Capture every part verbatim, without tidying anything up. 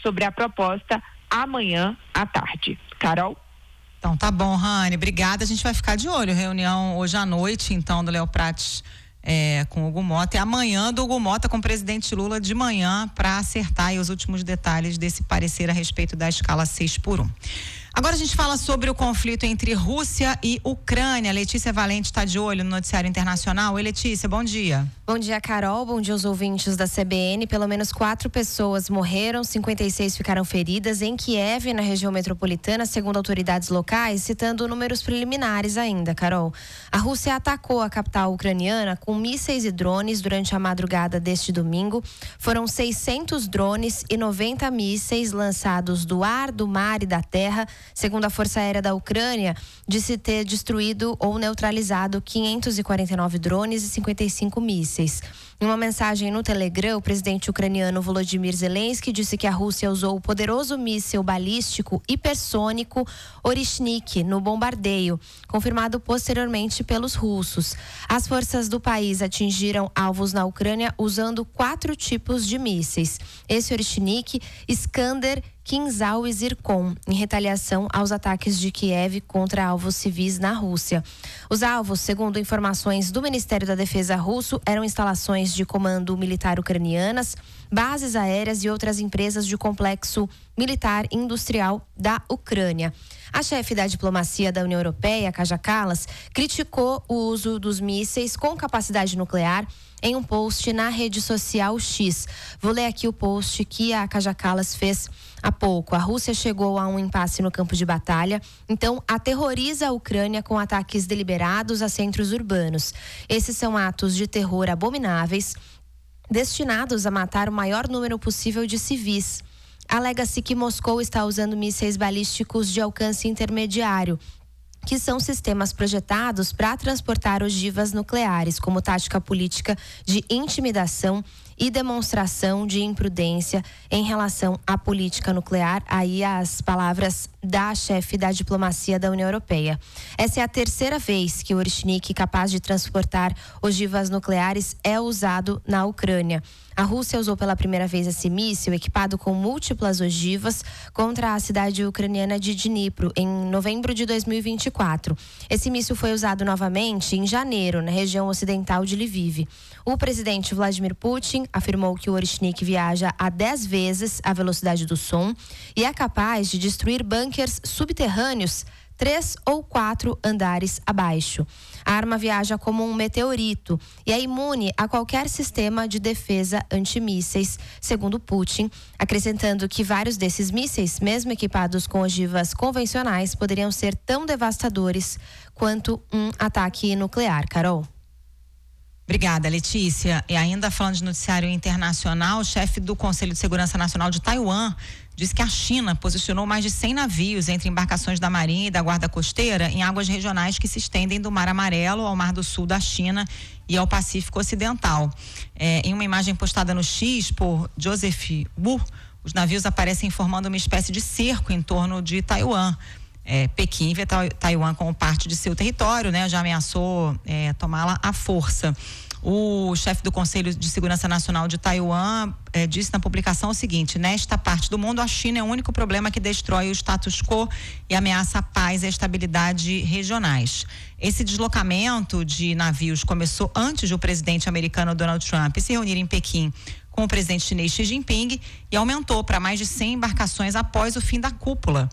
sobre a proposta amanhã à tarde. Carol? Então tá bom, Rani, obrigada. A gente vai ficar de olho. Reunião hoje à noite, então, do Léo Prates é, com o Hugo Mota. E amanhã do Hugo Mota com o presidente Lula de manhã para acertar aí os últimos detalhes desse parecer a respeito da escala seis por um. Agora a gente fala sobre o conflito entre Rússia e Ucrânia. Letícia Valente está de olho no noticiário internacional. Oi, Letícia, bom dia. Bom dia, Carol. Bom dia aos ouvintes da C B N. Pelo menos quatro pessoas morreram, cinquenta e seis ficaram feridas em Kiev, na região metropolitana, segundo autoridades locais, citando números preliminares ainda, Carol. A Rússia atacou a capital ucraniana com mísseis e drones durante a madrugada deste domingo. Foram seiscentos drones e noventa mísseis lançados do ar, do mar e da terra. Segundo a Força Aérea da Ucrânia, disse ter destruído ou neutralizado quinhentos e quarenta e nove drones e cinquenta e cinco mísseis. Em uma mensagem no Telegram, o presidente ucraniano Volodymyr Zelensky disse que a Rússia usou o poderoso míssil balístico hipersônico Orishnik no bombardeio, confirmado posteriormente pelos russos. As forças do país atingiram alvos na Ucrânia usando quatro tipos de mísseis. Esse Orishnik, Iskander, Kinzhal e Zircon, em retaliação aos ataques de Kiev contra alvos civis na Rússia. Os alvos, segundo informações do Ministério da Defesa russo, eram instalações de comando militar ucranianas, bases aéreas e outras empresas de complexo militar e industrial da Ucrânia. A chefe da diplomacia da União Europeia, Kaja Kallas, criticou o uso dos mísseis com capacidade nuclear em um post na rede social X. Vou ler aqui o post que a Kaja Kallas fez há pouco. A Rússia chegou a um impasse no campo de batalha, então aterroriza a Ucrânia com ataques deliberados a centros urbanos. Esses são atos de terror abomináveis, destinados a matar o maior número possível de civis. Alega-se que Moscou está usando mísseis balísticos de alcance intermediário, que são sistemas projetados para transportar ogivas nucleares, como tática política de intimidação e demonstração de imprudência em relação à política nuclear. Aí as palavras da chefe da diplomacia da União Europeia. Essa é a terceira vez que o Orishnik, capaz de transportar ogivas nucleares, é usado na Ucrânia. A Rússia usou pela primeira vez esse míssil, equipado com múltiplas ogivas, contra a cidade ucraniana de Dnipro, em novembro de dois mil e vinte e quatro. Esse míssil foi usado novamente em janeiro, na região ocidental de Lviv. O presidente Vladimir Putin afirmou que o Orishnik viaja a dez vezes a velocidade do som e é capaz de destruir bunkers subterrâneos três ou quatro andares abaixo. A arma viaja como um meteorito e é imune a qualquer sistema de defesa antimísseis, segundo Putin, acrescentando que vários desses mísseis, mesmo equipados com ogivas convencionais, poderiam ser tão devastadores quanto um ataque nuclear. Carol? Obrigada, Letícia. E ainda falando de noticiário internacional, o chefe do Conselho de Segurança Nacional de Taiwan disse que a China posicionou mais de cem navios entre embarcações da Marinha e da Guarda Costeira em águas regionais que se estendem do Mar Amarelo ao Mar do Sul da China e ao Pacífico Ocidental. É, em uma imagem postada no X por Joseph Wu, os navios aparecem formando uma espécie de cerco em torno de Taiwan. É, Pequim vê Taiwan como parte de seu território, né? Já ameaçou é, tomá-la à força. O chefe do Conselho de Segurança Nacional de Taiwan eh, disse na publicação o seguinte: nesta parte do mundo, a China é o único problema que destrói o status quo e ameaça a paz e a estabilidade regionais. Esse deslocamento de navios começou antes de o presidente americano Donald Trump se reunir em Pequim com o presidente chinês Xi Jinping e aumentou para mais de cem embarcações após o fim da cúpula,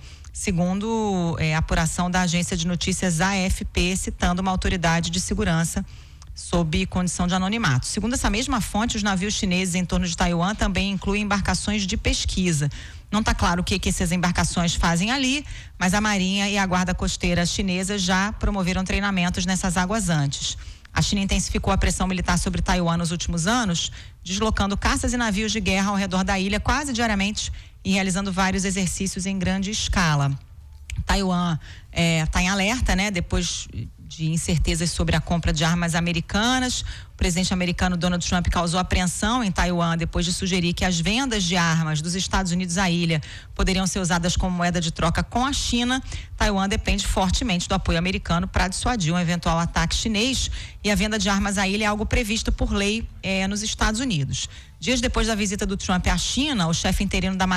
segundo eh, a apuração da agência de notícias A F P, citando uma autoridade de segurança sob condição de anonimato. Segundo essa mesma fonte, os navios chineses em torno de Taiwan também incluem embarcações de pesquisa. Não está claro o que, que essas embarcações fazem ali, mas a Marinha e a Guarda Costeira chinesa já promoveram treinamentos nessas águas antes. A China intensificou a pressão militar sobre Taiwan nos últimos anos, deslocando caças e navios de guerra ao redor da ilha quase diariamente e realizando vários exercícios em grande escala. Taiwan está é, em alerta, né? Depois de incertezas sobre a compra de armas americanas. O presidente americano Donald Trump causou apreensão em Taiwan depois de sugerir que as vendas de armas dos Estados Unidos à ilha poderiam ser usadas como moeda de troca com a China. Taiwan depende fortemente do apoio americano para dissuadir um eventual ataque chinês, e a venda de armas à ilha é algo previsto por lei eh, nos Estados Unidos. Dias depois da visita do Trump à China, o chefe interino da